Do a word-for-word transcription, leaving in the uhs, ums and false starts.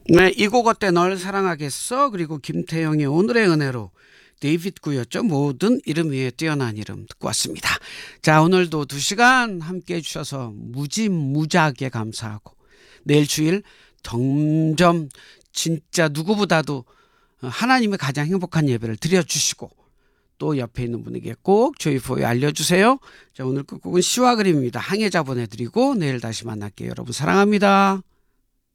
네, 이 곡 어때 널 사랑하겠어. 그리고 김태영의 오늘의 은혜로, 데이빗 구였죠. 모든 이름 위에 뛰어난 이름 듣고 왔습니다. 자, 오늘도 두 시간 함께 해주셔서 무지무지하게 감사하고, 내일 주일 점점 진짜 누구보다도 하나님의 가장 행복한 예배를 드려주시고, 또 옆에 있는 분에게 꼭 조이포에 알려주세요. 자, 오늘 끝곡은 시와 그림입니다. 항해자 보내드리고 내일 다시 만날게요. 여러분 사랑합니다.